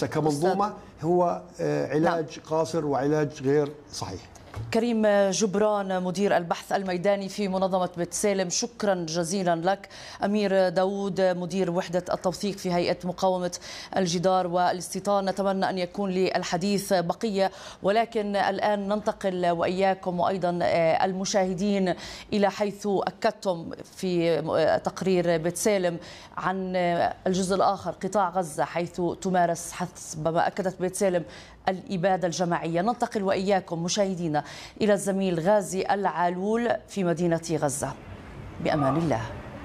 المؤسسة كمنظومة هو علاج قاصر وعلاج غير صحيح. كريم جبران مدير البحث الميداني في منظمة بيت سالم، شكرا جزيلا لك. أمير داود مدير وحدة التوثيق في هيئة مقاومة الجدار والاستيطان، نتمنى أن يكون للحديث بقية، ولكن الآن ننتقل وإياكم وأيضا المشاهدين إلى حيث أكدتم في تقرير بيت سالم عن الجزء الآخر قطاع غزة، حيث تمارس حسب ما أكدت بيت سالم الإبادة الجماعية. ننتقل وإياكم مشاهدينا إلى الزميل غازي العالول في مدينة غزة. بأمان الله.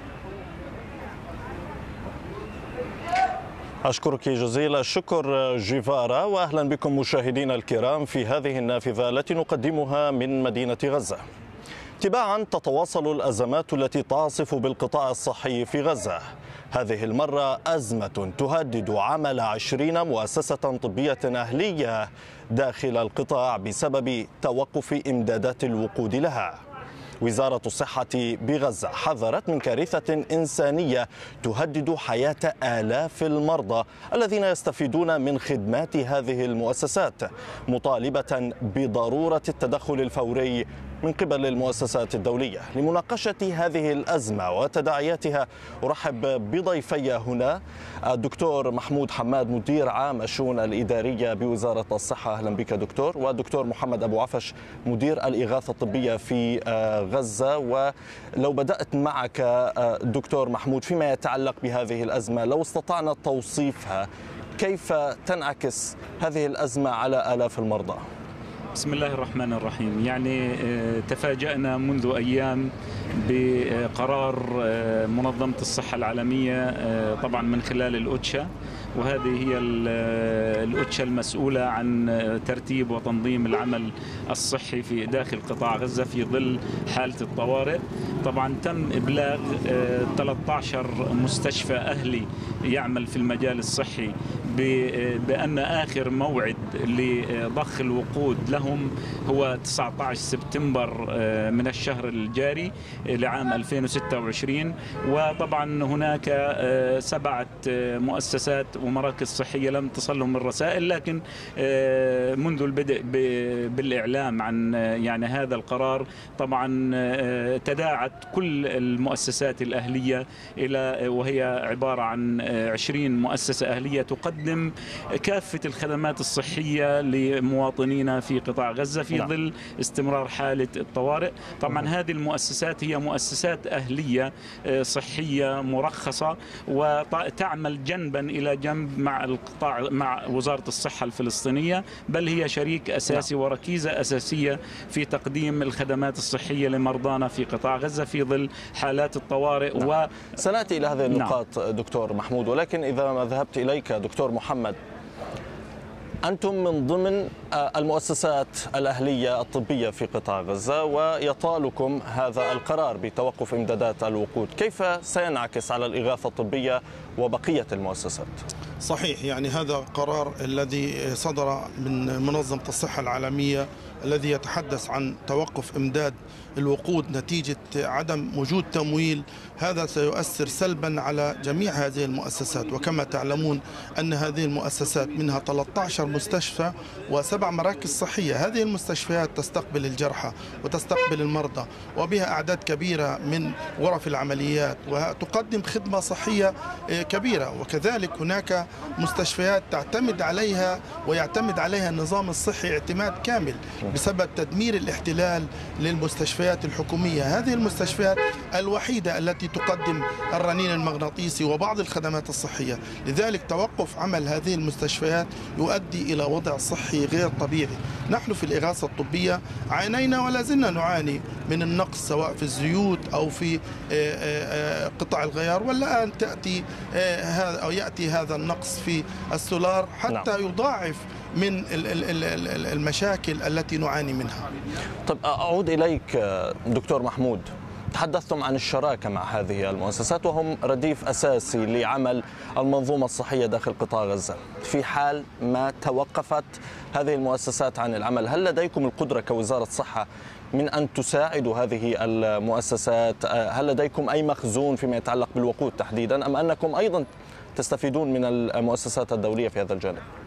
أشكرك جزيل الشكر جيفارا، وأهلا بكم مشاهدينا الكرام في هذه النافذة التي نقدمها من مدينة غزة. تباعا تتواصل الأزمات التي تعصف بالقطاع الصحي في غزة، هذه المرة أزمة تهدد عمل 20 مؤسسة طبية أهلية داخل القطاع بسبب توقف إمدادات الوقود لها. وزارة الصحة بغزة حذرت من كارثة إنسانية تهدد حياة آلاف المرضى الذين يستفيدون من خدمات هذه المؤسسات، مطالبة بضرورة التدخل الفوري من قبل المؤسسات الدولية. لمناقشة هذه الأزمة وتداعياتها أرحب بضيفي هنا الدكتور محمود حماد مدير عام الشؤون الإدارية بوزارة الصحة، أهلا بك دكتور، والدكتور محمد أبو عفش مدير الإغاثة الطبية في غزة. ولو بدأت معك دكتور محمود فيما يتعلق بهذه الأزمة، لو استطعنا توصيفها، كيف تنعكس هذه الأزمة على آلاف المرضى؟ بسم الله الرحمن الرحيم. يعني تفاجأنا منذ أيام بقرار منظمة الصحة العالمية طبعا من خلال الأوتشا، وهذه هي الأوتشا المسؤولة عن ترتيب وتنظيم العمل الصحي في داخل قطاع غزة في ظل حالة الطوارئ. طبعا تم إبلاغ 13 مستشفى أهلي يعمل في المجال الصحي بأن آخر موعد لضخ الوقود لهم هو 19 سبتمبر من الشهر الجاري لعام 2026. وطبعا هناك 7 مؤسسات ومراكز صحية لم تصلهم الرسائل، لكن منذ البدء بالإعلام عن يعني هذا القرار طبعا تداعت كل المؤسسات الأهلية إلى، وهي عبارة عن 20 مؤسسة أهلية تقدم كافة الخدمات الصحية لمواطنينا في قطاع غزة في ظل استمرار حالة الطوارئ. طبعا هذه المؤسسات هي مؤسسات أهلية صحية مرخصة وتعمل جنبا إلى جنب مع القطاع مع وزارة الصحة الفلسطينية، بل هي شريك أساسي وركيزة أساسية في تقديم الخدمات الصحية لمرضانا في قطاع غزة في ظل حالات الطوارئ. سنأتي إلى هذه النقاط دكتور محمود، ولكن إذا ما ذهبت إليك دكتور محمد، أنتم من ضمن المؤسسات الأهلية الطبية في قطاع غزة ويطالكم هذا القرار بتوقف إمدادات الوقود، كيف سينعكس على الإغاثة الطبية وبقية المؤسسات؟ صحيح، يعني هذا قرار الذي صدر من منظمة الصحة العالمية الذي يتحدث عن توقف إمداد الوقود نتيجة عدم وجود تمويل، هذا سيؤثر سلبا على جميع هذه المؤسسات. وكما تعلمون أن هذه المؤسسات منها 13 مستشفى و7 مراكز صحية. هذه المستشفيات تستقبل الجرحى وتستقبل المرضى وبها أعداد كبيرة من غرف العمليات وتقدم خدمة صحية كبيرة. وكذلك هناك مستشفيات تعتمد عليها ويعتمد عليها النظام الصحي اعتماد كامل بسبب تدمير الاحتلال للمستشفيات الحكومية. هذه المستشفيات الوحيدة التي تقدم الرنين المغناطيسي وبعض الخدمات الصحية، لذلك توقف عمل هذه المستشفيات يؤدي إلى وضع صحي غير طبيعي. نحن في الإغاثة الطبية عانينا ولا زلنا نعاني من النقص سواء في الزيوت أو في قطع الغيار، والآن يأتي هذا النقص في السولار حتى يضاعف من المشاكل التي نعاني منها. طب أعود إليك دكتور محمود، تحدثتم عن الشراكة مع هذه المؤسسات وهم رديف أساسي لعمل المنظومة الصحية داخل قطاع غزة. في حال ما توقفت هذه المؤسسات عن العمل، هل لديكم القدرة كوزارة صحة من أن تساعدوا هذه المؤسسات؟ هل لديكم أي مخزون فيما يتعلق بالوقود تحديدا، أم أنكم أيضا تستفيدون من المؤسسات الدولية في هذا الجانب؟